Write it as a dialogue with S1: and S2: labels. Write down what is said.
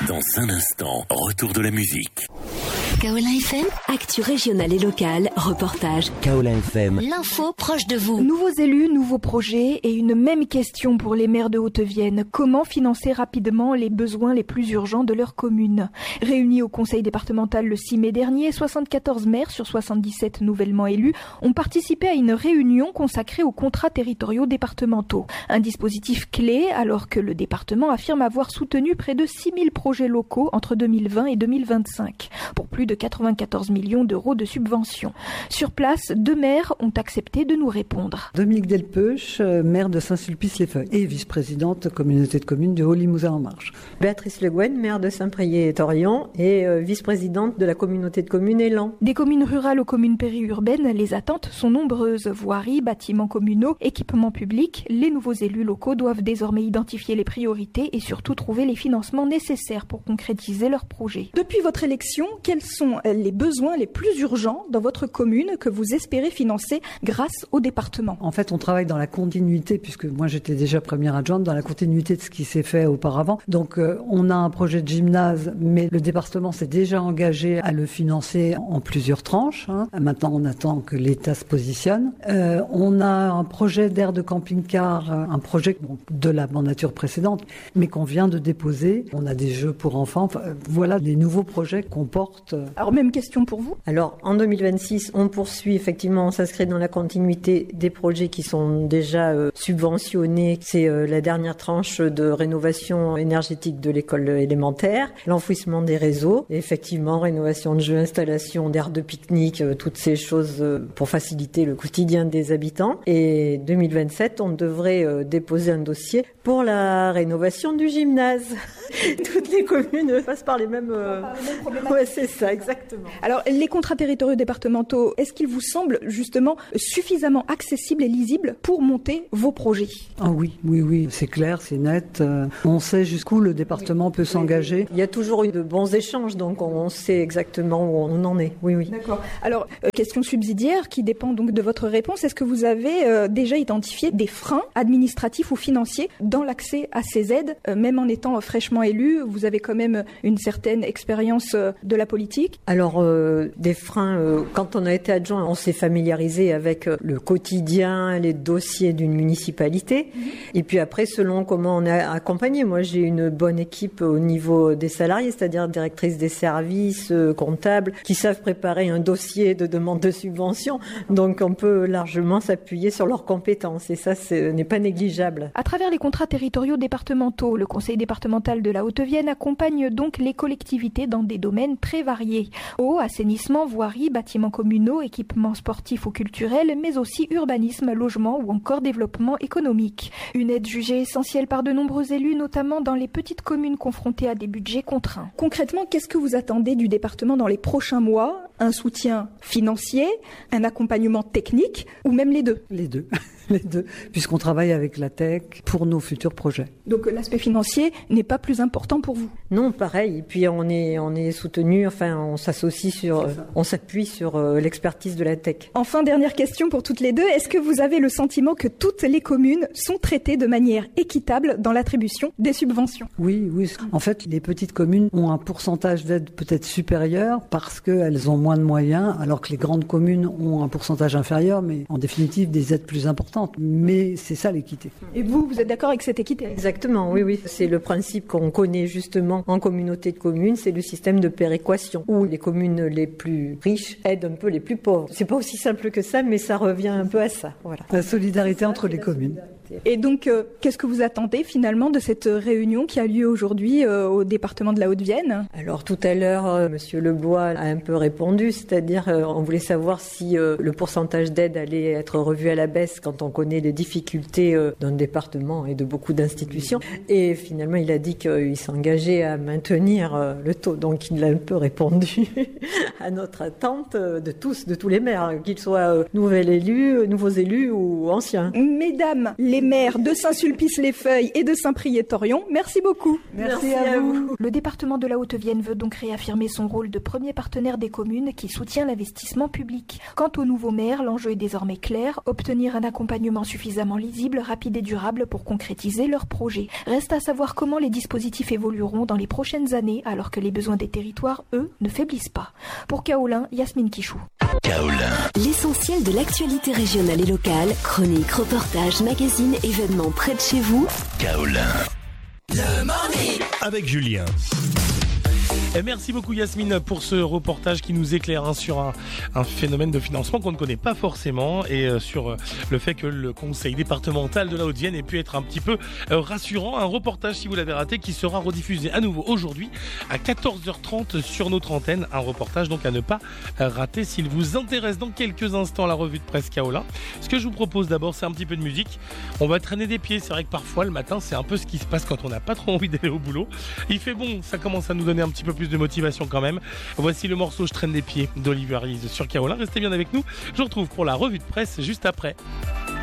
S1: Dans un instant, retour de la musique.
S2: Kaola FM, actu régionale et locale, reportage.
S3: Kaola FM,
S2: l'info proche de vous.
S4: Nouveaux élus, nouveaux projets et une même question pour les maires de Haute-Vienne. Comment financer rapidement les besoins les plus urgents de leur commune? Réunis au conseil départemental le 6 mai dernier, 74 maires sur 77 nouvellement élus ont participé à une réunion consacrée aux contrats territoriaux départementaux. Un dispositif clé alors que le département affirme avoir soutenu près de 6000 projets locaux entre 2020 et 2025 pour plus de 94 millions d'euros de subventions. Sur place, 2 maires ont accepté de nous répondre.
S5: Dominique Delpeuch, maire de Saint-Sulpice-les-Feuilles et vice-présidente communauté de communes du Haut-Limousin en Marche.
S6: Béatrice Le Guen, maire de Saint-Priest-et-Thorion et vice-présidente de la communauté de communes Élan.
S4: Des communes rurales aux communes périurbaines, les attentes sont nombreuses. Voiries, bâtiments communaux, équipements publics, les nouveaux élus locaux doivent désormais identifier les priorités et surtout trouver les financements nécessaires pour concrétiser leurs projets. Depuis votre élection, quels sont les besoins les plus urgents dans votre commune que vous espérez financer grâce au département?
S5: En fait, on travaille dans la continuité, puisque moi j'étais déjà première adjointe, dans la continuité de ce qui s'est fait auparavant. Donc on a un projet de gymnase, mais le département s'est déjà engagé à le financer en plusieurs tranches. Maintenant, on attend que l'État se positionne. On a un projet d'aire de camping-car, un projet de la mandature précédente, mais qu'on vient de déposer. On a des jeux pour enfants. Enfin, voilà les nouveaux projets qu'on porte.
S4: Alors, même question pour vous.
S6: Alors, en 2026, on poursuit effectivement, on s'inscrit dans la continuité des projets qui sont déjà subventionnés. C'est la dernière tranche de rénovation énergétique de l'école élémentaire, l'enfouissement des réseaux, et effectivement, rénovation de jeux, installation d'aires de pique-nique, toutes ces choses pour faciliter le quotidien des habitants. Et 2027, on devrait déposer un dossier pour la rénovation du gymnase. Toutes les communes passent par les mêmes problématiques. Ouais, c'est ça, exactement.
S4: Alors, les contrats territoriaux départementaux, est-ce qu'ils vous semblent justement suffisamment accessibles et lisibles pour monter vos projets?
S5: Ah oui, c'est clair, c'est net. On sait jusqu'où le département peut s'engager.
S6: Il y a toujours eu de bons échanges, donc on sait exactement où on en est. Oui.
S4: D'accord. Alors, question subsidiaire qui dépend donc de votre réponse. Est-ce que vous avez déjà identifié des freins administratifs ou financiers dans l'accès à ces aides, même en étant fraîchement élu? Vous avez quand même une certaine expérience de la politique.
S6: Alors, des freins, quand on a été adjoint, on s'est familiarisé avec le quotidien, les dossiers d'une municipalité. Et puis après, selon comment on a accompagné, moi j'ai une bonne équipe au niveau des salariés, c'est-à-dire directrice des services, comptables, qui savent préparer un dossier de demande de subvention. Donc on peut largement s'appuyer sur leurs compétences et ça, ce n'est pas négligeable.
S4: À travers les contrats territoriaux départementaux, le conseil départemental de la Haute-Vienne accompagne donc les collectivités dans des domaines très variés. Eau, assainissement, voirie, bâtiments communaux, équipements sportifs ou culturels, mais aussi urbanisme, logement ou encore développement économique. Une aide jugée essentielle par de nombreux élus, notamment dans les petites communes confrontées à des budgets contraints. Concrètement, qu'est-ce que vous attendez du département dans les prochains mois? Un soutien financier, un accompagnement technique ou même les deux?
S5: Les deux, puisqu'on travaille avec la tech pour nos futurs projets.
S4: Donc l'aspect financier n'est pas plus important pour vous?
S6: Non, pareil. Et puis on est soutenu, enfin on s'associe on s'appuie sur l'expertise de la tech.
S4: Enfin, dernière question pour toutes les deux. Est-ce que vous avez le sentiment que toutes les communes sont traitées de manière équitable dans l'attribution des subventions?
S5: Oui. En fait, les petites communes ont un pourcentage d'aide peut-être supérieur parce qu'elles ont moins de moyens, alors que les grandes communes ont un pourcentage inférieur, mais en définitive des aides plus importantes. Mais c'est ça l'équité.
S4: Et vous êtes d'accord avec cette équité?
S6: Exactement, oui. C'est le principe qu'on connaît justement en communauté de communes, c'est le système de péréquation, où les communes les plus riches aident un peu les plus pauvres. C'est pas aussi simple que ça, mais ça revient un peu à ça. Voilà.
S5: La solidarité entre les communes.
S4: Et donc, qu'est-ce que vous attendez finalement de cette réunion qui a lieu aujourd'hui au département de la Haute-Vienne?
S6: Alors tout à l'heure, Monsieur Lebois a un peu répondu, c'est-à-dire on voulait savoir si le pourcentage d'aide allait être revu à la baisse quand on connaît les difficultés d'un département et de beaucoup d'institutions. Et finalement, il a dit qu'il s'engageait à maintenir le taux. Donc il a un peu répondu à notre attente de tous les maires, qu'ils soient nouveaux élus ou anciens.
S4: Mesdames, les les maires de Saint-Sulpice-les-Feuilles et de Saint-Priest-Torion. Merci beaucoup.
S6: Merci à vous.
S4: Le département de la Haute-Vienne veut donc réaffirmer son rôle de premier partenaire des communes qui soutient l'investissement public. Quant au nouveau maire, l'enjeu est désormais clair, obtenir un accompagnement suffisamment lisible, rapide et durable pour concrétiser leurs projets. Reste à savoir comment les dispositifs évolueront dans les prochaines années alors que les besoins des territoires, eux, ne faiblissent pas. Pour Kaolin, Yasmine Kichou.
S1: Kaolin.
S2: L'essentiel de l'actualité régionale et locale, chroniques, reportages, magazines, événements près de chez vous.
S1: Kaolin.
S3: Le morning avec Julien.
S7: Et merci beaucoup Yasmine pour ce reportage qui nous éclaire sur un phénomène de financement qu'on ne connaît pas forcément et sur le fait que le conseil départemental de la Haute-Vienne ait pu être un petit peu rassurant. Un reportage, si vous l'avez raté, qui sera rediffusé à nouveau aujourd'hui à 14h30 sur notre antenne. Un reportage donc à ne pas rater s'il vous intéresse. Dans quelques instants, la revue de presse Kaolin. Ce que je vous propose d'abord, c'est un petit peu de musique. On va traîner des pieds. C'est vrai que parfois le matin, c'est un peu ce qui se passe quand on n'a pas trop envie d'aller au boulot. Il fait bon, ça commence à nous donner un petit peu plus de motivation quand même. Voici le morceau Je traîne des pieds d'Olivier Harris sur Kaolin. Restez bien avec nous. Je vous retrouve pour la revue de presse juste après.